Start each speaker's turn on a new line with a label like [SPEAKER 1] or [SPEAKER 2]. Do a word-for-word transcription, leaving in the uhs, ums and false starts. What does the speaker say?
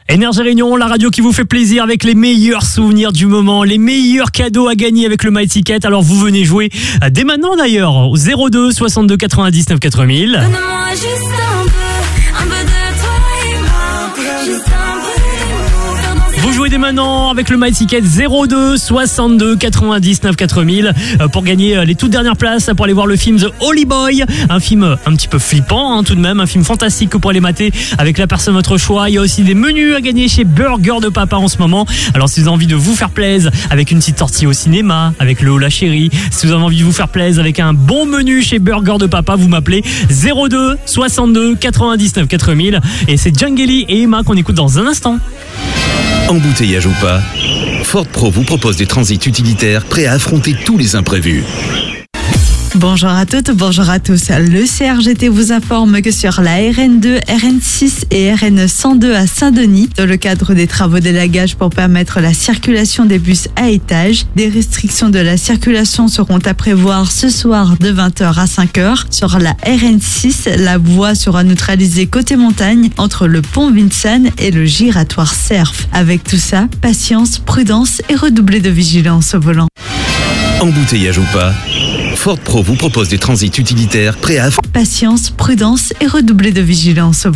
[SPEAKER 1] Énergie Réunion, la radio qui vous fait plaisir avec les meilleurs souvenirs du moment, les meilleurs cadeaux à gagner avec le MyTicket. Alors vous venez jouer dès maintenant d'ailleurs au zéro deux soixante-deux quatre-vingt-dix-neuf quatre mille.
[SPEAKER 2] Donne-moi juste un peu, un peu de toi et moi, juste un peu.
[SPEAKER 1] Vous jouez dès maintenant avec le MyTicket zéro deux soixante-deux quatre-vingt-dix-neuf quatre mille pour gagner les toutes dernières places pour aller voir le film The Holy Boy, un film un petit peu flippant hein, tout de même, un film fantastique pour aller mater avec la personne de votre choix. Il y a aussi des menus à gagner chez Burger de Papa en ce moment. Alors si vous avez envie de vous faire plaisir avec une petite sortie au cinéma, avec le Oh la chérie, si vous avez envie de vous faire plaisir avec un bon menu chez Burger de Papa, vous m'appelez zéro deux soixante-deux quatre-vingt-dix-neuf quatre mille et c'est Djangeli et Emma qu'on écoute dans un instant.
[SPEAKER 3] Embouteillage ou pas, Ford Pro vous propose des transits utilitaires prêts à affronter tous les imprévus.
[SPEAKER 4] Bonjour à toutes, bonjour à tous. Le C R G T vous informe que sur la R N deux, R N six et R N cent deux à Saint-Denis, dans le cadre des travaux d'élagage pour permettre la circulation des bus à étage, des restrictions de la circulation seront à prévoir ce soir de vingt heures à cinq heures. Sur la R N six, la voie sera neutralisée côté montagne entre le pont Vincennes et le giratoire Cerf. Avec tout ça, patience, prudence et redoubler de vigilance au volant.
[SPEAKER 3] Embouteillage ou pas, Ford Pro vous propose des transits utilitaires prêts à affronter.
[SPEAKER 4] Patience, prudence et redoubler de vigilance au volant.